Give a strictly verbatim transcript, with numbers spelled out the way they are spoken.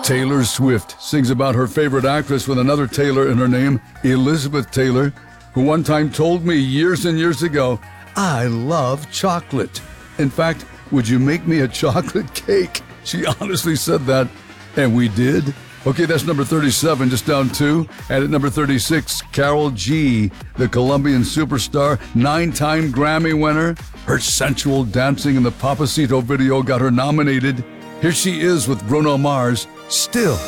Taylor Swift sings about her favorite actress with another Taylor in her name, Elizabeth Taylor, who one time told me years and years ago, "I love chocolate. In fact, would you make me a chocolate cake?" She honestly said that, and we did. Okay, that's number thirty-seven, just down two. And at number thirty-six, Karol G, the Colombian superstar, nine-time Grammy winner. Her sensual dancing in the Papacito video got her nominated. Here she is with Bruno Mars, Still.